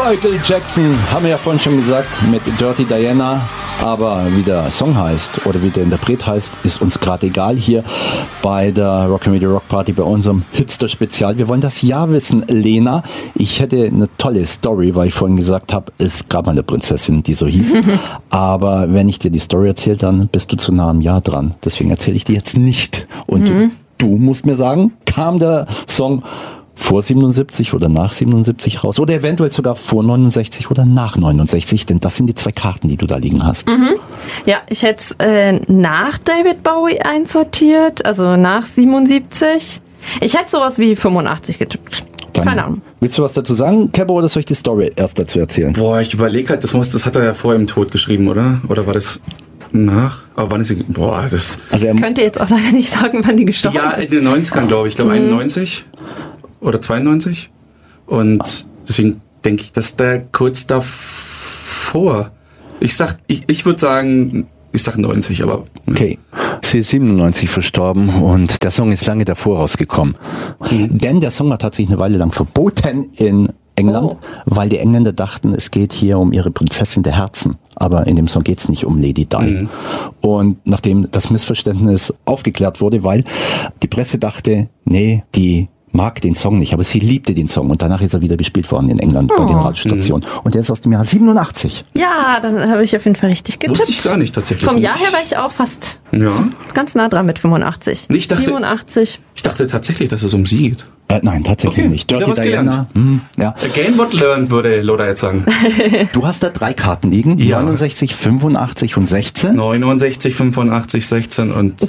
Michael Jackson, haben wir ja vorhin schon gesagt, mit Dirty Diana. Aber wie der Song heißt oder wie der Interpret heißt, ist uns gerade egal hier bei der Rock'n'Radio Rock Party, bei unserem Hitster-Spezial. Wir wollen das Jahr wissen, Lena. Ich hätte eine tolle Story, weil ich vorhin gesagt habe, es gab mal eine Prinzessin, die so hieß. Aber wenn ich dir die Story erzähle, dann bist du zu nah am Jahr dran. Deswegen erzähle ich dir jetzt nicht. Und du musst mir sagen, kam der Song vor 77 oder nach 77 raus oder eventuell sogar vor 69 oder nach 69, denn das sind die zwei Karten, die du da liegen hast. Ja, ich hätte es nach David Bowie einsortiert, also nach 77. Ich hätte sowas wie 85 getippt. Dann keine Ahnung. Willst du was dazu sagen, Kebo, oder soll ich die Story erst dazu erzählen? Boah, ich überlege halt, das hat er ja vor im Tod geschrieben, oder? Oder war das nach? Aber wann ist sie? Boah, das... Also ich könnte jetzt auch leider nicht sagen, wann die gestorben ist. Ja, in den 90ern, glaube ich. Ich glaube 91 oder 92. Und deswegen denke ich, dass der kurz davor... Ich würde sagen... Ich sag 90, aber... Okay, sie ist 97 verstorben und der Song ist lange davor rausgekommen. Denn der Song war tatsächlich eine Weile lang verboten in England, weil die Engländer dachten, es geht hier um ihre Prinzessin der Herzen. Aber in dem Song geht's nicht um Lady Di. Und nachdem das Missverständnis aufgeklärt wurde, weil die Presse dachte, nee, die mag den Song nicht, aber sie liebte den Song und danach ist er wieder gespielt worden in England bei den Radiostationen. Und der ist aus dem Jahr 87. Ja, dann habe ich auf jeden Fall richtig getippt. Wusste ich gar nicht tatsächlich. Vom Jahr her war ich auch fast ganz nah dran mit 85. Ich dachte, 87. Ich dachte tatsächlich, dass es um sie geht. Nein, tatsächlich nicht. Dirty Diana. Ja. Again what learned, würde Loda jetzt sagen. Du hast da 3 Karten liegen. Ja. 69, 85 und 16. 69, 85, 16 und...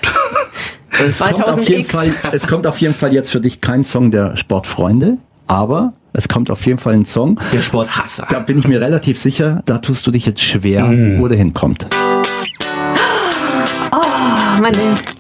Es kommt auf jeden Fall jetzt für dich kein Song der Sportfreunde, aber es kommt auf jeden Fall ein Song der Sporthasser. Da bin ich mir relativ sicher, da tust du dich jetzt schwer, wo der hinkommt. Oh, Mann, ey.